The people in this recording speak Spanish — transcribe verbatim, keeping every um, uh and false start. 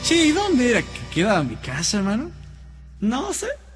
Che, ¿y dónde era que quedaba mi casa, hermano? No sé.